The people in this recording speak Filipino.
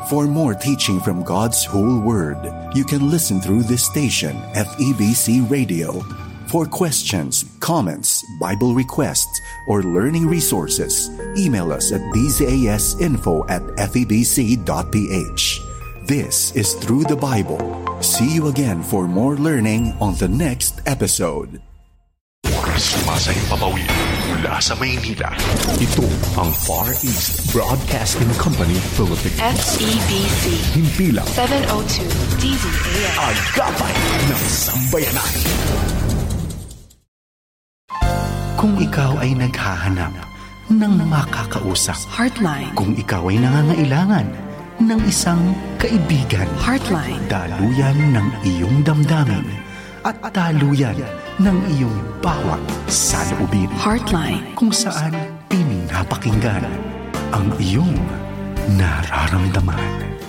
For more teaching from God's whole Word, you can listen through this station, FEBC Radio. For questions, comments, Bible requests, or learning resources, email us at bzasinfo@febc.ph. This is Through the Bible. See you again for more learning on the next episode. Sumasayang papawid mula sa Maynila. Ito ang Far East Broadcasting Company Philippines. FEBC. Himpilang 702 DZAM. Agapay ng Sambayanan. Kung ikaw ay naghahanap ng makakausap. Heartline. Kung ikaw ay nangangailangan ng isang kaibigan. Heartline. Daluyan ng iyong damdamin at daluyan ng iyong bawat saloobin. Heartline. Kung saan pinapakinggan ang iyong nararamdaman.